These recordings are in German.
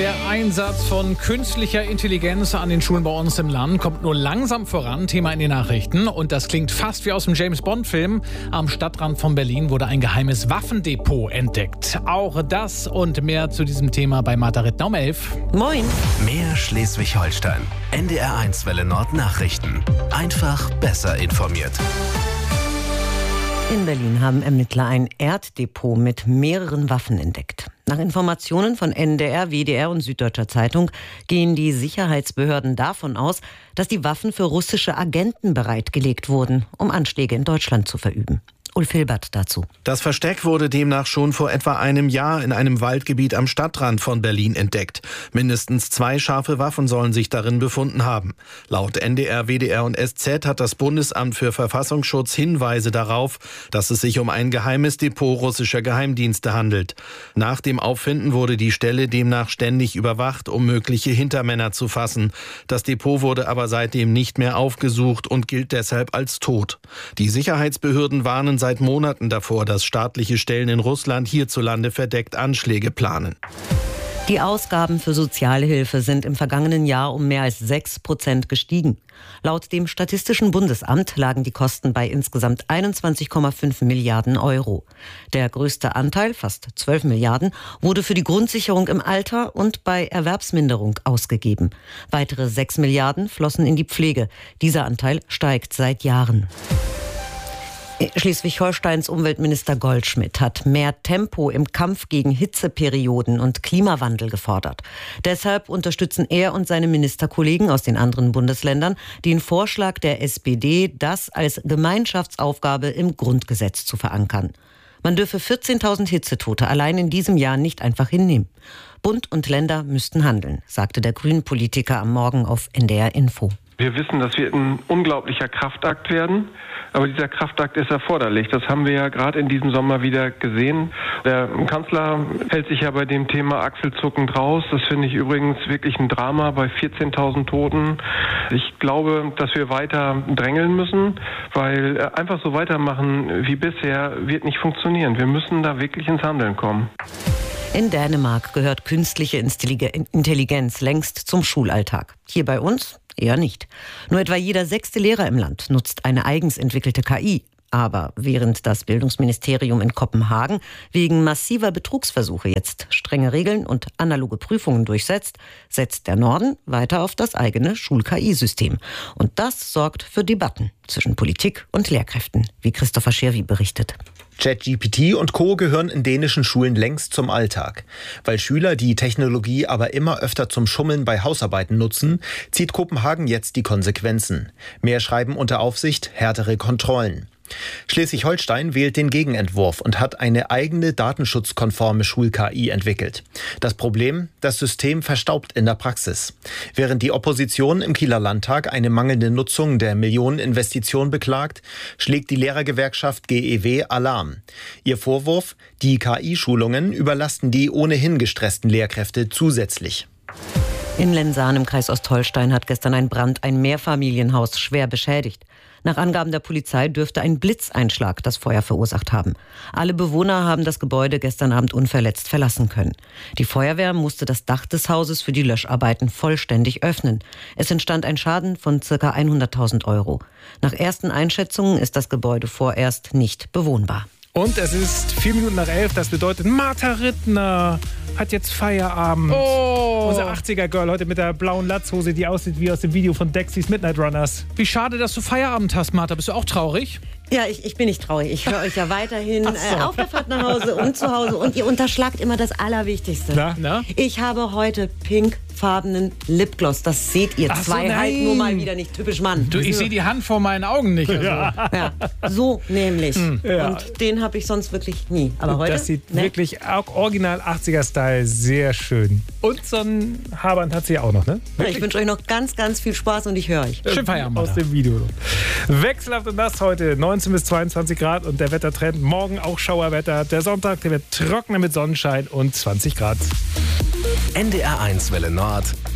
Der Einsatz von künstlicher Intelligenz an den Schulen bei uns im Land kommt nur langsam voran. Thema in den Nachrichten. Und das klingt fast wie aus dem James-Bond-Film. Am Stadtrand von Berlin wurde ein geheimes Waffendepot entdeckt. Auch das und mehr zu diesem Thema bei Martha Rittner um 11. Moin. Mehr Schleswig-Holstein. NDR1 Welle Nord Nachrichten. Einfach besser informiert. In Berlin haben Ermittler ein Erddepot mit mehreren Waffen entdeckt. Nach Informationen von NDR, WDR und Süddeutscher Zeitung gehen die Sicherheitsbehörden davon aus, dass die Waffen für russische Agenten bereitgelegt wurden, um Anschläge in Deutschland zu verüben. Ulf Hilbert dazu. Das Versteck wurde demnach schon vor etwa einem Jahr in einem Waldgebiet am Stadtrand von Berlin entdeckt. Mindestens 2 scharfe Waffen sollen sich darin befunden haben. Laut NDR, WDR und SZ hat das Bundesamt für Verfassungsschutz Hinweise darauf, dass es sich um ein geheimes Depot russischer Geheimdienste handelt. Nach dem Auffinden wurde die Stelle demnach ständig überwacht, um mögliche Hintermänner zu fassen. Das Depot wurde aber seitdem nicht mehr aufgesucht und gilt deshalb als tot. Die Sicherheitsbehörden warnen seit Monaten davor, dass staatliche Stellen in Russland hierzulande verdeckt Anschläge planen. Die Ausgaben für Sozialhilfe sind im vergangenen Jahr um mehr als 6% gestiegen. Laut dem Statistischen Bundesamt lagen die Kosten bei insgesamt 21,5 Milliarden Euro. Der größte Anteil, fast 12 Milliarden, wurde für die Grundsicherung im Alter und bei Erwerbsminderung ausgegeben. Weitere 6 Milliarden flossen in die Pflege. Dieser Anteil steigt seit Jahren. Schleswig-Holsteins Umweltminister Goldschmidt hat mehr Tempo im Kampf gegen Hitzeperioden und Klimawandel gefordert. Deshalb unterstützen er und seine Ministerkollegen aus den anderen Bundesländern den Vorschlag der SPD, das als Gemeinschaftsaufgabe im Grundgesetz zu verankern. Man dürfe 14.000 Hitzetote allein in diesem Jahr nicht einfach hinnehmen. Bund und Länder müssten handeln, sagte der Grünen-Politiker am Morgen auf NDR Info. Wir wissen, das wird ein unglaublicher Kraftakt werden, aber dieser Kraftakt ist erforderlich. Das haben wir ja gerade in diesem Sommer wieder gesehen. Der Kanzler hält sich ja bei dem Thema achselzuckend raus. Das finde ich übrigens wirklich ein Drama bei 14.000 Toten. Ich glaube, dass wir weiter drängeln müssen, weil einfach so weitermachen wie bisher wird nicht funktionieren. Wir müssen da wirklich ins Handeln kommen. In Dänemark gehört künstliche Intelligenz längst zum Schulalltag. Hier bei uns eher nicht. Nur etwa jeder 6. Lehrer im Land nutzt eine eigens entwickelte KI. Aber während das Bildungsministerium in Kopenhagen wegen massiver Betrugsversuche jetzt strenge Regeln und analoge Prüfungen durchsetzt, setzt der Norden weiter auf das eigene Schul-KI-System. Und das sorgt für Debatten zwischen Politik und Lehrkräften, wie Christopher Scherwi berichtet. ChatGPT und Co. gehören in dänischen Schulen längst zum Alltag. Weil Schüler die Technologie aber immer öfter zum Schummeln bei Hausarbeiten nutzen, zieht Kopenhagen jetzt die Konsequenzen. Mehr Schreiben unter Aufsicht, härtere Kontrollen. Schleswig-Holstein wählt den Gegenentwurf und hat eine eigene datenschutzkonforme Schul-KI entwickelt. Das Problem? Das System verstaubt in der Praxis. Während die Opposition im Kieler Landtag eine mangelnde Nutzung der Millioneninvestition beklagt, schlägt die Lehrergewerkschaft GEW Alarm. Ihr Vorwurf? Die KI-Schulungen überlasten die ohnehin gestressten Lehrkräfte zusätzlich. In Lensahn im Kreis Ostholstein hat gestern ein Brand ein Mehrfamilienhaus schwer beschädigt. Nach Angaben der Polizei dürfte ein Blitzeinschlag das Feuer verursacht haben. Alle Bewohner haben das Gebäude gestern Abend unverletzt verlassen können. Die Feuerwehr musste das Dach des Hauses für die Löscharbeiten vollständig öffnen. Es entstand ein Schaden von ca. 100.000 Euro. Nach ersten Einschätzungen ist das Gebäude vorerst nicht bewohnbar. Und es ist 4 Minuten nach 11. Das bedeutet, Martha Rittner hat jetzt Feierabend. Oh. Unser 80er-Girl heute mit der blauen Latzhose, die aussieht wie aus dem Video von Dexys Midnight Runners. Wie schade, dass du Feierabend hast, Martha. Bist du auch traurig? Ja, ich bin nicht traurig. Ich höre euch ja weiterhin auf der Fahrt nach Hause und zu Hause. Und ihr unterschlagt immer das Allerwichtigste. Na? Ich habe heute pinkfarbenen Lipgloss. Das seht ihr halt nur mal wieder nicht. Typisch Mann. Du, ich sehe die Hand vor meinen Augen nicht. Also. Ja, so nämlich. Ja. Und den habe ich sonst wirklich nie. Aber heute, das sieht wirklich auch original 80er-Style sehr schön. Und so ein Haarband hat sie ja auch noch, ne? Ja, ich wünsche euch noch ganz, ganz viel Spaß und ich höre euch. Schön Feierabend. Aus dem Video. Wechselhaft und nass heute. 19 bis 22 Grad und der Wettertrend. Morgen auch Schauerwetter. Der Sonntag, der wird trockener mit Sonnenschein und 20 Grad. NDR1 Welle Nord.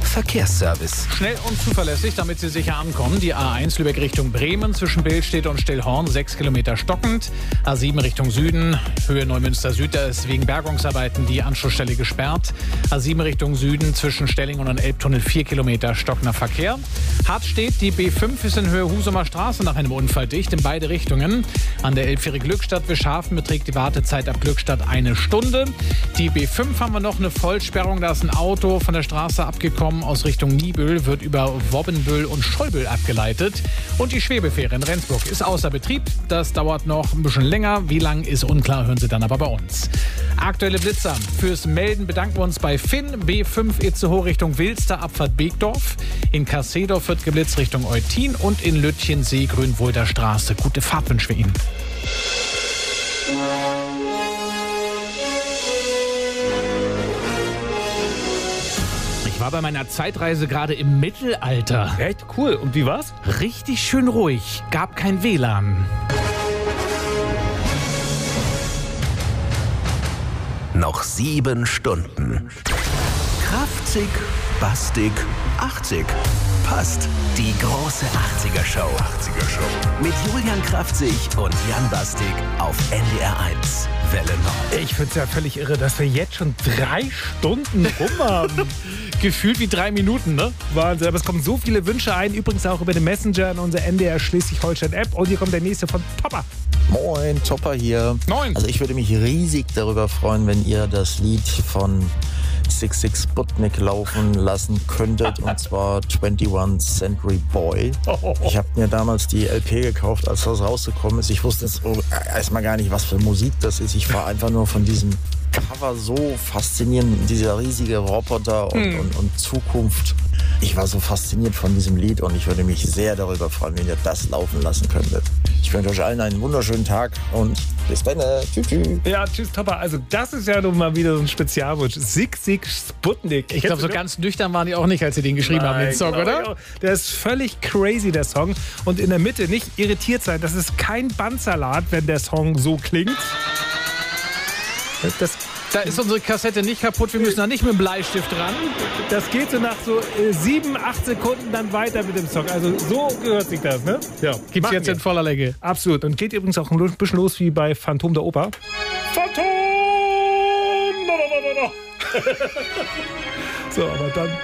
Verkehrsservice. Schnell und zuverlässig, damit Sie sicher ankommen. Die A1 Lübeck Richtung Bremen zwischen Billstedt und Stillhorn 6 Kilometer stockend. A7 Richtung Süden, Höhe Neumünster Süd, da ist wegen Bergungsarbeiten die Anschlussstelle gesperrt. A7 Richtung Süden zwischen Stellingen und Elbtunnel 4 Kilometer stockender Verkehr. Hart steht, die B5 ist in Höhe Husumer Straße nach einem Unfall dicht in beide Richtungen. An der Elbfähre Glückstadt-Wischhafen beträgt die Wartezeit ab Glückstadt 1 Stunde. Die B5 haben wir noch eine Vollsperrung, da ist ein Auto von der Straße abgekommen aus Richtung Niebüll, wird über Wobbenbüll und Schollbüll abgeleitet. Und die Schwebefähre in Rendsburg ist außer Betrieb. Das dauert noch ein bisschen länger. Wie lang ist unklar, hören Sie dann aber bei uns. Aktuelle Blitzer. Fürs Melden bedanken wir uns bei Finn. B5 Itzehoe Richtung Wilster, Abfahrt Beekdorf. In Kassedorf wird geblitzt Richtung Eutin und in Lütchensee, Grünwolder Straße. Gute Fahrt wünschen wir Ihnen. Ich war bei meiner Zeitreise gerade im Mittelalter. Echt? Cool. Und wie war's? Richtig schön ruhig. Gab kein WLAN. Noch 7 Stunden. Kraftzig, bastig, 80. Passt. Die große 80er-Show. Mit Julian Kraftzig und Jan Bastig auf NDR 1. Welle Nord. Ich find's ja völlig irre, dass wir jetzt schon 3 Stunden rum haben. Gefühlt wie 3 Minuten, ne? Wahnsinn, aber es kommen so viele Wünsche ein. Übrigens auch über den Messenger in unserer NDR Schleswig-Holstein-App. Und hier kommt der nächste von Topper. Moin, Topper hier. Moin. Also ich würde mich riesig darüber freuen, wenn ihr das Lied von 66 Sputnik laufen lassen könntet, und zwar 21st Century Boy. Ich habe mir damals die LP gekauft, als das rausgekommen ist. Ich wusste erstmal gar nicht, was für Musik das ist. Ich war einfach nur von diesem Cover so faszinierend, dieser riesige Roboter und Zukunft. Ich war so fasziniert von diesem Lied und ich würde mich sehr darüber freuen, wenn ihr das laufen lassen könntet. Ich wünsche euch allen einen wunderschönen Tag und bis dann. Tschüss, tschüss. Ja, tschüss, Topper. Also das ist ja nun mal wieder so ein Spezialwunsch. 66 Sputnik. Ich glaube, so ganz nüchtern waren die auch nicht, als sie den geschrieben haben, den Song, oder? Der ist völlig crazy, der Song. Und in der Mitte nicht irritiert sein. Das ist kein Bandsalat, wenn der Song so klingt. Da ist unsere Kassette nicht kaputt, wir müssen da nicht mit dem Bleistift ran. Das geht so nach so 7, 8 Sekunden dann weiter mit dem Song. Also so gehört sich das, ne? Ja. Gibt's jetzt in voller Länge. Absolut. Und geht übrigens auch ein bisschen los wie bei Phantom der Oper. Phantom! So, aber dann